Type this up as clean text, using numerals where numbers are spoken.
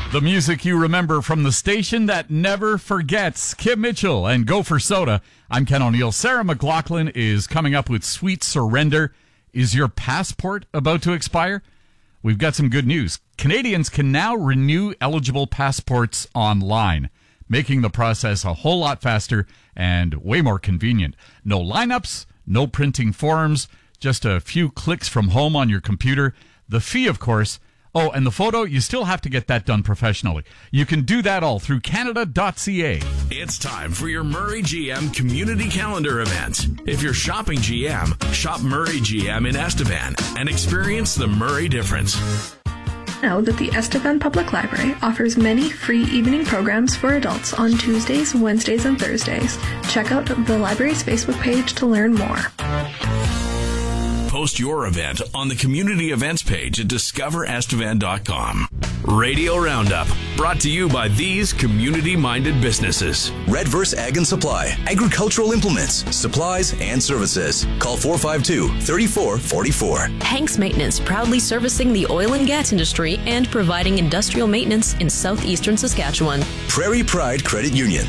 The music you remember from the station that never forgets. Kim Mitchell and Gopher Soda. I'm Ken O'Neill. Sarah McLachlan is coming up with Sweet Surrender. Is your passport about to expire? We've got some good news. Canadians can now renew eligible passports online, making the process a whole lot faster and way more convenient. No lineups, no printing forms, just a few clicks from home on your computer. The fee, of course. Oh, and the photo, you still have to get that done professionally. You can do that all through Canada.ca. It's time for your Murray GM Community Calendar event. If you're shopping GM, shop Murray GM in Estevan and experience the Murray difference. Know that the Estevan Public Library offers many free evening programs for adults on Tuesdays, Wednesdays, and Thursdays. Check out the library's Facebook page to learn more. Post your event on the community events page at discoverestevan.com. Radio Roundup, brought to you by these community-minded businesses. Redverse Ag and Supply, agricultural implements, supplies, and services. Call 452-3444. Hanks Maintenance, proudly servicing the oil and gas industry and providing industrial maintenance in southeastern Saskatchewan. Prairie Pride Credit Union.